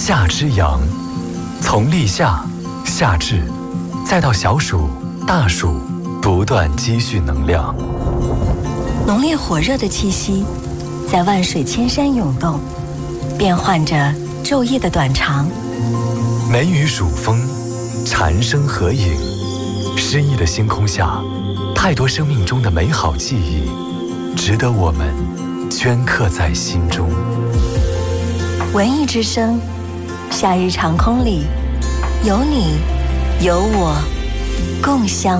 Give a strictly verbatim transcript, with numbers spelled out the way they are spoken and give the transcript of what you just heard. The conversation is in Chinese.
夏之阳，从立夏、夏至，再到小暑、大暑，不断积蓄能量。 浓烈火热的气息，在万水千山涌动，变换着昼夜的短长。 梅雨暑风，蝉声合影，诗意的星空下，太多生命中的美好记忆，值得我们镌刻在心中。 文艺之声，夏日长空里，有你，有我，共襄。